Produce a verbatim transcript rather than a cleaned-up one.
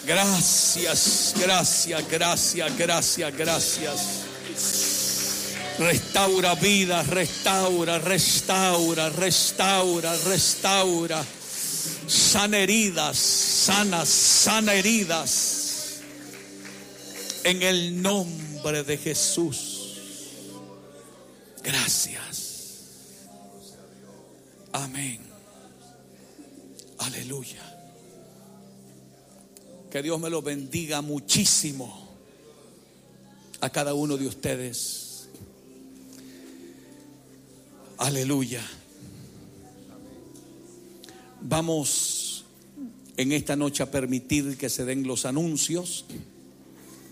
Gracias, gracias, gracias, gracias, gracias. Restaura vidas, restaura, restaura, restaura, restaura. Sana heridas, sana, sana heridas. En el nombre de Jesús. Gracias. Amén. Aleluya. Que Dios me lo bendiga muchísimo a cada uno de ustedes. Aleluya. Vamos en esta noche a permitir que se den los anuncios.